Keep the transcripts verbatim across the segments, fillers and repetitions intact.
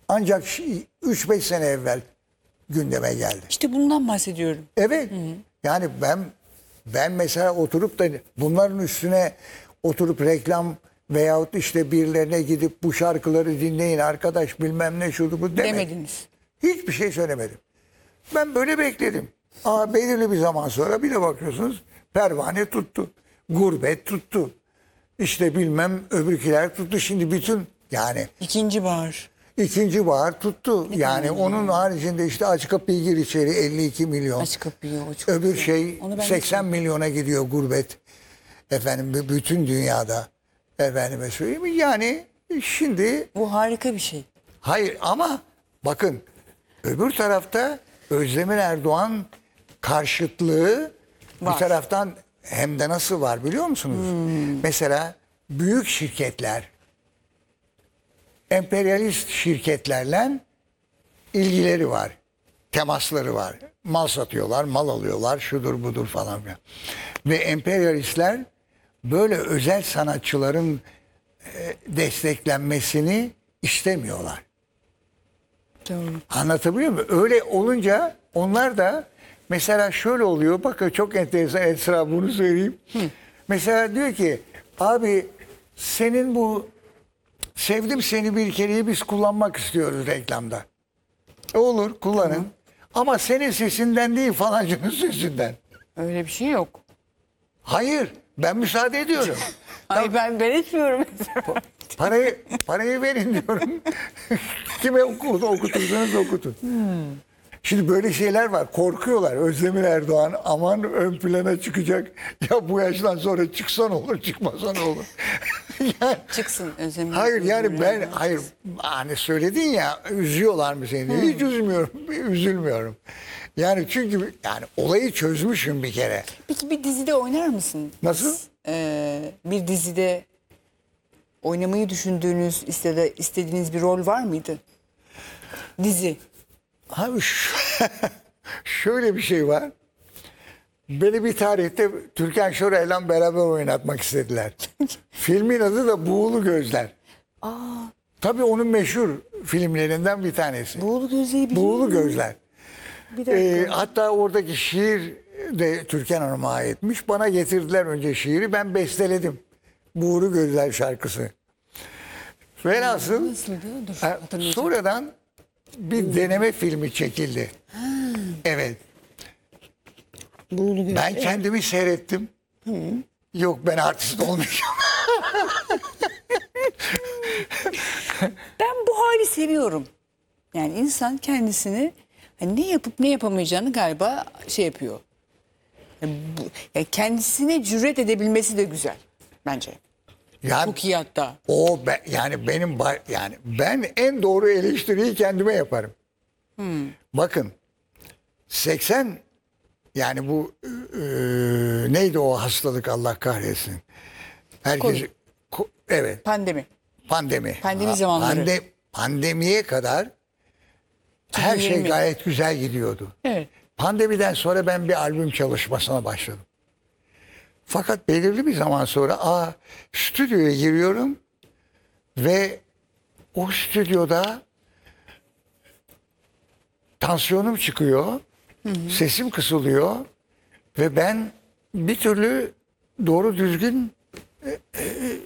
ancak üç beş sene evvel gündeme geldi. İşte bundan bahsediyorum. Evet. Hı hı. Yani ben ben mesela oturup da bunların üstüne oturup reklam veyahut işte birilerine gidip bu şarkıları dinleyin arkadaş bilmem ne şudur bu demedim. Demediniz. Hiçbir şey söylemedim. Ben böyle bekledim. Aa, belirli bir zaman sonra bir de bakıyorsunuz pervane tuttu. Gurbet tuttu. İşte bilmem öbürkiler tuttu. Şimdi bütün yani İkinci bahar. ikinci bahar tuttu. Yani onun haricinde işte aç kapıyı gir içeri elli iki milyon. Aç kapıyı o çok Öbür güzel. şey Onu ben de seksen milyona gidiyor gurbet. Efendim b- bütün dünyada. Efendime söyleyeyim. Yani şimdi Bu harika bir şey. hayır ama bakın öbür tarafta Özdemir Erdoğan karşıtlığı Var. bir taraftan hem de nasıl var biliyor musunuz? Mesela büyük şirketler emperyalist şirketlerle ilgileri var. Temasları var. Mal satıyorlar, mal alıyorlar, şudur budur falan filan. Ve emperyalistler böyle özel sanatçıların e, desteklenmesini istemiyorlar. Doğru. Anlatabiliyor muyum? Öyle olunca onlar da mesela şöyle oluyor. Bakın çok enteresan Esra bunu söyleyeyim. Hı. Mesela diyor ki abi senin bu sevdim seni bir kereyi biz kullanmak istiyoruz reklamda. E olur kullanın. Hı. Ama senin sesinden değil falancının sesinden. Öyle bir şey yok. Hayır ben müsaade ediyorum. Ay ben ben etmiyorum. Parayı parayı verin diyorum. Kime okut, okutursanız okutun. Hmm. Şimdi böyle şeyler var. Korkuyorlar. Özdemir Erdoğan aman ön plana çıkacak. Ya bu yaştan sonra çıksan olur, çıkmasan olur. yani, Çıksın Özdemir. hayır yani ben Erdoğan. hayır hani söyledin ya üzüyorlar mı seni? Hmm. Hiç üzmüyorum. Üzülmüyorum. Yani çünkü yani olayı çözmüşüm bir kere. Peki bir dizide oynar mısın? Nasıl? Ee, bir dizide oynamayı düşündüğünüz, istedi, istediğiniz bir rol var mıydı? Dizi. Abi şu- şöyle bir şey var. Beni bir tarihte Türkan Şoray'la beraber oynatmak istediler. Filmin adı da Buğulu Gözler. Aa, Tabii onun meşhur filmlerinden bir tanesi. Buğulu Gözler'i biliyor Buğulu musun? Gözler. Bir dakika. Ee, hatta oradaki şiir de Türkan Hanım'a aitmiş. Bana getirdiler önce şiiri. Ben besteledim. Buğulu Gözler şarkısı. Velhasıl Nasıldı? Dur, ha, hatırlayacağım. sonradan bir deneme filmi çekildi. Evet. Buğulu Gözler. Ben kendimi seyrettim. Yok ben artist olmayacağım. Ben bu hali seviyorum. Yani insan kendisini hani ne yapıp ne yapamayacağını galiba şey yapıyor. Yani bu, yani kendisine cüret edebilmesi de güzel bence. Yani Çok iyi hatta. o be- yani benim ba- yani ben en doğru eleştiriyi kendime yaparım. Bakın seksen yani bu e, neydi o hastalık Allah kahretsin. Herkes Covid. Ko- evet Pandemi. pandemi. Pandemi Ha, zamanları. pande- pandemiye kadar her şey iki bin yirmi. gayet güzel gidiyordu. Evet. Pandemiden sonra ben bir albüm çalışmasına başladım. Fakat belirli bir zaman sonra aa, stüdyoya giriyorum ve o stüdyoda tansiyonum çıkıyor, hı hı. sesim kısılıyor ve ben bir türlü doğru düzgün e, e,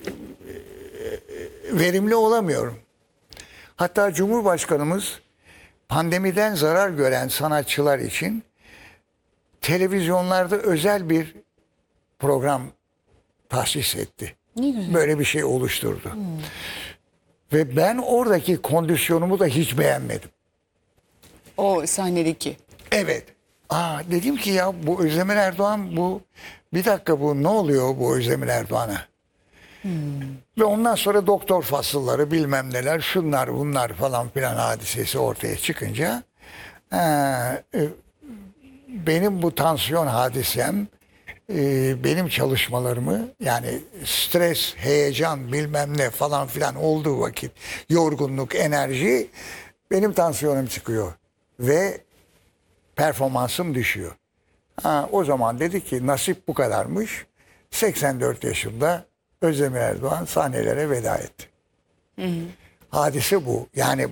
verimli olamıyorum. Hatta Cumhurbaşkanımız pandemiden zarar gören sanatçılar için televizyonlarda özel bir program tahsis etti. Ne güzel. Böyle bir şey oluşturdu. Hmm. Ve ben oradaki kondisyonumu da hiç beğenmedim. O sahnedeki. Evet. Aa, dedim ki ya bu Özdemir Erdoğan bu bir dakika bu ne oluyor bu Özdemir Erdoğan'a? Hmm. Ve ondan sonra doktor fasılları bilmem neler şunlar bunlar falan filan hadisesi ortaya çıkınca ha, e, benim bu tansiyon hadisem e, benim çalışmalarımı yani stres, heyecan bilmem ne falan filan olduğu vakit yorgunluk, enerji benim tansiyonum çıkıyor ve performansım düşüyor. Ha, o zaman dedi ki nasip bu kadarmış. seksen dört yaşında Özdemir Erdoğan sahnelere veda etti. Hı hı. Hadise bu. Yani